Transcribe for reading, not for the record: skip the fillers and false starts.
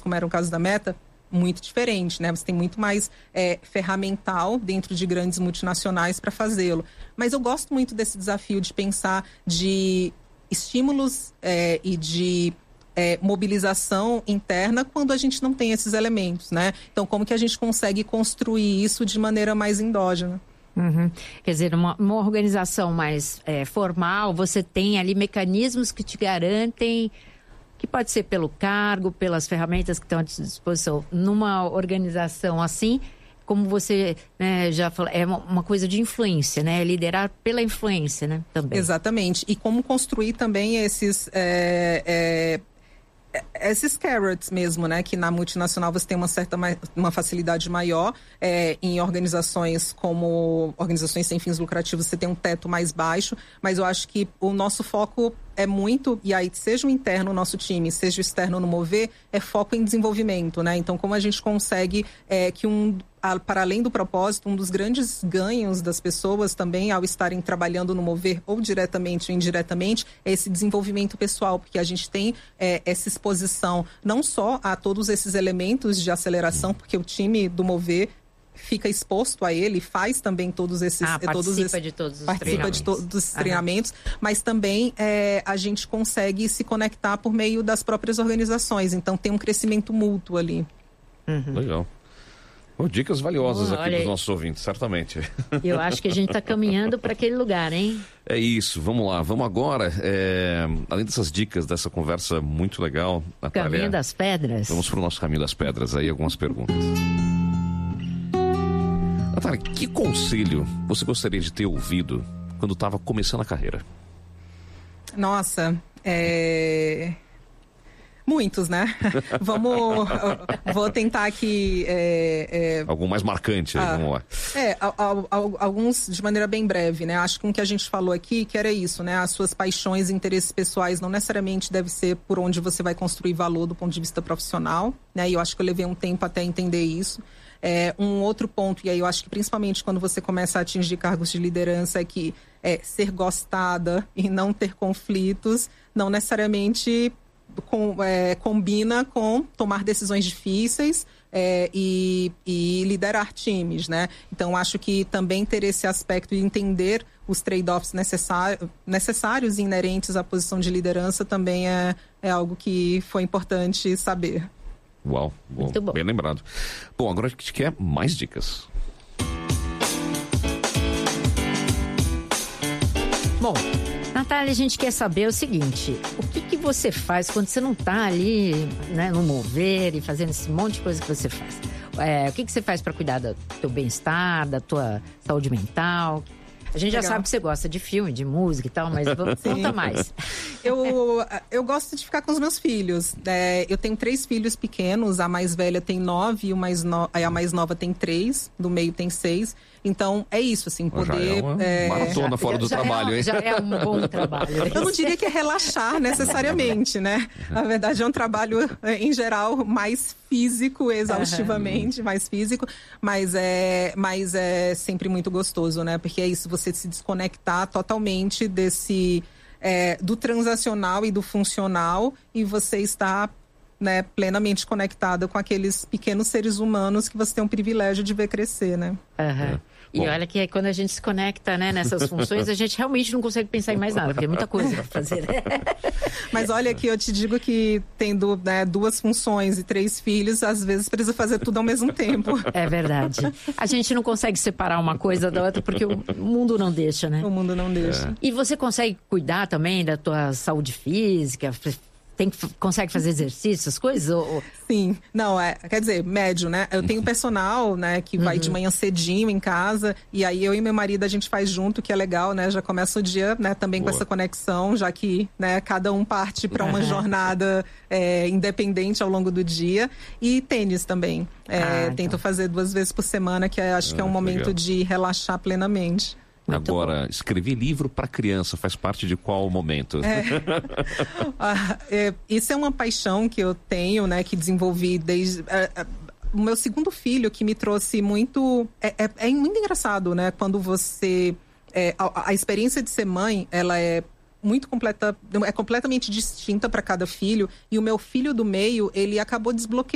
como era o caso da Meta, muito diferente, né? Você tem muito mais ferramental dentro de grandes multinacionais para fazê-lo. Mas eu gosto muito desse desafio de pensar de estímulos e de mobilização interna quando a gente não tem esses elementos, né? Então, como que a gente consegue construir isso de maneira mais endógena? Uhum. Quer dizer, uma organização mais formal, você tem ali mecanismos que te garantem, que pode ser pelo cargo, pelas ferramentas que estão à disposição. Numa organização assim, como você, né, já falou, é uma coisa de influência, né? Liderar pela influência, né? Também. Exatamente. E como construir também esses carrots mesmo, né? Que na multinacional você tem uma facilidade maior. Em organizações como organizações sem fins lucrativos, você tem um teto mais baixo. Mas eu acho que o nosso foco é muito, e aí seja o interno no nosso time, seja o externo no Mover, é foco em desenvolvimento, né? Então, como a gente consegue que para além do propósito, um dos grandes ganhos das pessoas também ao estarem trabalhando no Mover, ou diretamente ou indiretamente, é esse desenvolvimento pessoal, porque a gente tem essa exposição não só a todos esses elementos de aceleração, porque o time do Mover fica exposto a ele, faz também todos esses... participa de todos os treinamentos, mas também a gente consegue se conectar por meio das próprias organizações, então tem um crescimento mútuo ali. Uhum. Legal. Dicas valiosas aqui para os nossos ouvintes, certamente. Eu acho que a gente está caminhando para aquele lugar, hein? É isso, vamos lá, vamos agora, além dessas dicas, dessa conversa muito legal, Natália, Caminho das Pedras. Vamos para o nosso Caminho das Pedras, aí algumas perguntas. Natália, que conselho você gostaria de ter ouvido quando estava começando a carreira? Nossa, muitos, né? Vou tentar aqui... Algum mais marcante, aí, vamos lá. Alguns de maneira bem breve, né? Acho que o que a gente falou aqui, que era isso, né? As suas paixões e interesses pessoais não necessariamente deve ser por onde você vai construir valor do ponto de vista profissional, né? E eu acho que eu levei um tempo até entender isso. Um outro ponto, e aí eu acho que principalmente quando você começa a atingir cargos de liderança, é que ser gostada e não ter conflitos não necessariamente combina com tomar decisões difíceis e liderar times, né? Então, acho que também ter esse aspecto de entender os trade-offs necessários e inerentes à posição de liderança também é algo que foi importante saber. Uau, bom, bem lembrado. Bom, agora a gente quer mais dicas. Bom, Natália, a gente quer saber o seguinte, o que você faz quando você não está ali, né, no Mover e fazendo esse monte de coisa que você faz? O que você faz para cuidar do teu bem-estar, da tua saúde mental? A gente já sabe que você gosta de filme, de música e tal, mas conta mais. Eu gosto de ficar com os meus filhos. Eu tenho 3 filhos pequenos, a mais velha tem 9 e a mais nova tem 3, do meio tem 6. Então, é isso, assim, poder... Já é uma maratona fora do trabalho, hein? Já é um bom trabalho. Eu não diria que é relaxar necessariamente, né? Na verdade, é um trabalho, em geral, mais físico, exaustivamente, mais físico, mas é sempre muito gostoso, né? Porque é isso, você se desconectar totalmente do transacional e do funcional, e você está, né, plenamente conectada com aqueles pequenos seres humanos que você tem o privilégio de ver crescer, né? E olha que quando a gente se conecta, né, nessas funções, a gente realmente não consegue pensar em mais nada, porque é muita coisa para fazer. Mas olha que eu te digo que tendo, né, 2 funções e 3 filhos, às vezes precisa fazer tudo ao mesmo tempo. É verdade. A gente não consegue separar uma coisa da outra porque o mundo não deixa, né? O mundo não deixa. E você consegue cuidar também da tua saúde física? Consegue fazer exercício, essas coisas? Sim, não, quer dizer, médio, né? Eu tenho personal, né, que vai de manhã cedinho em casa, e aí eu e meu marido a gente faz junto, que é legal, né? Já começa o dia, né, também com essa conexão, já que, né, cada um parte para uma jornada independente ao longo do dia. E tênis também. Tento fazer 2 vezes por semana, que acho que é um momento legal de relaxar plenamente. Agora, escrever livro para criança faz parte de qual momento? Isso é uma paixão que eu tenho, né, que desenvolvi desde... o meu segundo filho, que me trouxe muito... É muito engraçado, né, quando você... a experiência de ser mãe, ela é completamente distinta para cada filho, e o meu filho do meio, ele acabou desbloqueando